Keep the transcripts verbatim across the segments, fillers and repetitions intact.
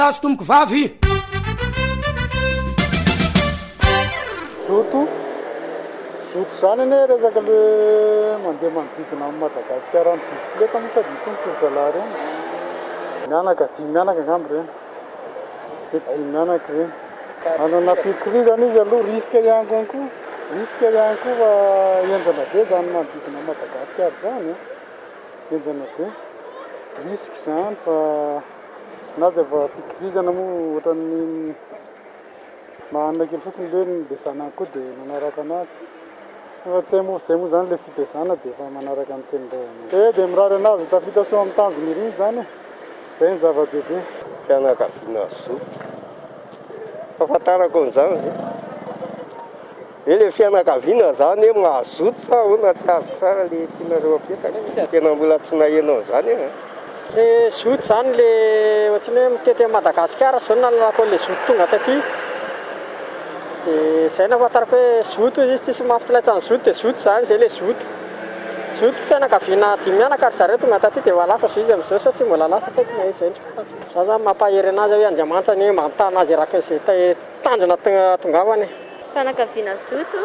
Azo tomboko vavy zoto zoto zany ane resaka le mandeha manodidina amin'ny Madagasikara ny bisikleta moa sady tomboky zalahy reny mianaka dimy mianaka angambo reny de dimy mianaka reny anana fikirizana izy aloha riska ihany konko riska ihany koa fa enjana be zany manodidina Madagasikara zany enjana be riska zany fa naza fa fikirizana moa ohatran'ny mahana kely fotsiny le de sanany koa de manaraka anazy fa tsy hay moa zay moa zany le fitezana de fa manaraka ny tendrena e de mirary anazy tafita so amin'ny tanjony riny zany zay ny zava-dehibe fianakaviana zoto fahafantarako an'izany e le fianakaviana zany e mahazoto sa ona tsy avy tsara le tianareo apetaka tena mbola tsy nahenao zany e le zoto zany le ohatrany hoe mitety Madagasikara zao nalalako le zoto tonga taty de zay nafatarako hoe zoto izy tsisy mahafitsilaitsany zoto de zoto zany zay le zoto zoto fianakaviana dimy mianaka ary zareo tonga taty de valasa so izy am'izao sa tsy mbola lasa tsy haiko na izy za zany mampahery anazy hoe Andriamanitra ny mampitana azy raka izay tanjona tongavany fianakaviana zoto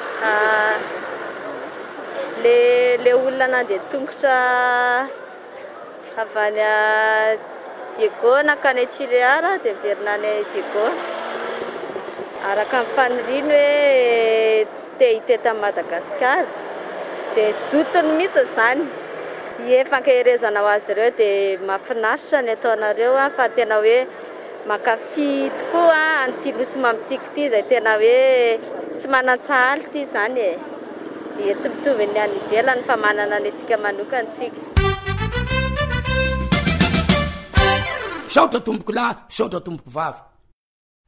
le le olona nandeha tongotra avy any Diego nakany Tchireara de verina any Diego araka ny faniriny hoe te hiteta Madagasikara de zoto ny mihitsy zany efankaherezana ho azy ireo de mahafinaritra ny ataonareo fa tena hoe makafi tokoa an'ity nosy mamitsika ity zay tena hoe tsy manan-tsahaly ity zany e de tsy mitovy ny any ivelany fa manana ny antsika manokana tsika saotra tomboko lahy saotra tomboko vavy